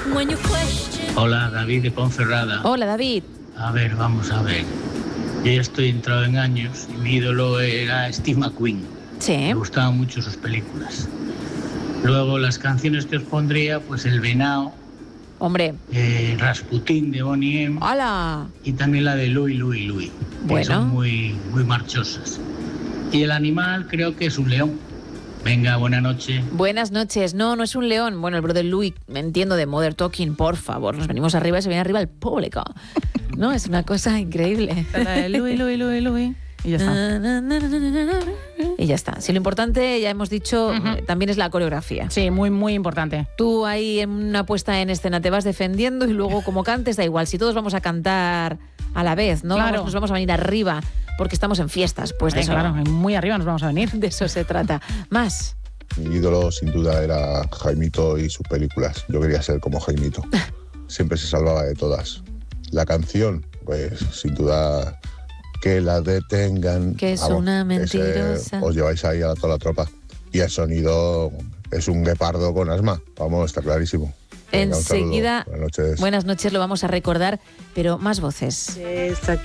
Hola, David de Ponferrada. Hola, David. A ver, vamos a ver. Yo ya estoy entrado en años y mi ídolo era Steve McQueen. Sí. Me gustaban mucho sus películas. Luego las canciones que os pondría, pues El Venao, Hombre. Rasputín de Boney M. ¡Hala! Y también la de Louis, Louis, Louis. Bueno. Que son muy marchosas. Y el animal creo que es un león. Venga, buena noche. Buenas noches. No, no es un león. Bueno, el brother Louis, me entiendo de Modern Talking, por favor. Nos venimos arriba y se viene arriba el público. No, es una cosa increíble. Louis, Louis, Louis, Louis. Y ya está. Y ya está. Si lo importante, ya hemos dicho, también es la coreografía. Sí, muy, muy importante. Tú ahí en una puesta en escena te vas defendiendo y luego como cantes da igual. Si todos vamos a cantar a la vez, ¿no? Claro. Nos vamos a venir arriba porque estamos en fiestas. Pues de eso, claro, muy arriba nos vamos a venir. De eso se trata. Más. Mi ídolo sin duda era Jaimito y sus películas. Yo quería ser como Jaimito. Siempre se salvaba de todas. La canción, pues sin duda... Que la detengan. Que es una mentirosa. Os lleváis ahí a toda la tropa. Y el sonido es un guepardo con asma. Vamos, está clarísimo. Venga, enseguida, buenas noches. Buenas noches, lo vamos a recordar, pero más voces. Aquí